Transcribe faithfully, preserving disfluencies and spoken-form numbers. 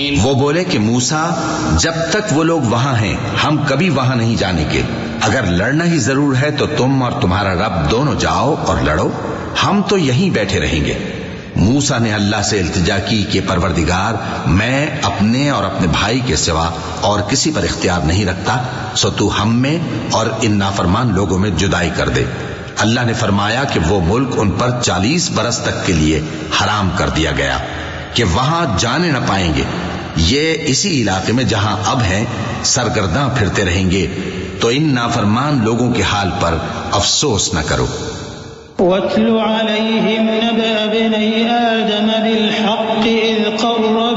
वो बोले कि मूसा, जब तक वो लोग वहां हैं हम कभी वहां नहीं जाने के। अगर लड़ना ही जरूर है तो तुम और तुम्हारा रब दोनों जाओ और लड़ो, हम तो यहीं बैठे रहेंगे। मूसा ने अल्लाह से इल्तिजा की कि परवरदिगार, मैं अपने और अपने भाई के सिवा और किसी पर इख्तियार नहीं रखता, सो तू हम में और इन नाफरमान लोगों में जुदाई कर दे। अल्लाह ने फरमाया कि वो मुल्क उन पर चालीस बरस तक के लिए हराम कर दिया गया कि वहां जाने न पाएंगे। ये इसी इलाके में जहां अब हैं सरगर्दां फिरते रहेंगे, तो इन नाफरमान लोगों के हाल पर अफसोस न करो। वत्लु अलैहिम नबअ इब्नै आदम बिल हक़्क़ इज़ क़र्रबा